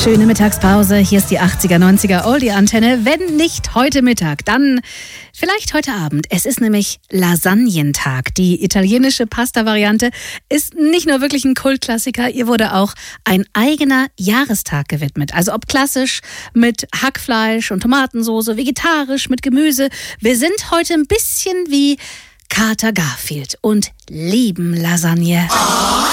Schöne Mittagspause. Hier ist die 80er, 90er Oldie-Antenne. Wenn nicht heute Mittag, dann vielleicht heute Abend. Es ist nämlich Lasagnentag. Die italienische Pasta-Variante ist nicht nur wirklich ein Kultklassiker, ihr wurde auch ein eigener Jahrestag gewidmet. Also ob klassisch mit Hackfleisch und Tomatensoße, vegetarisch mit Gemüse. Wir sind heute ein bisschen wie Kater Garfield und lieben Lasagne.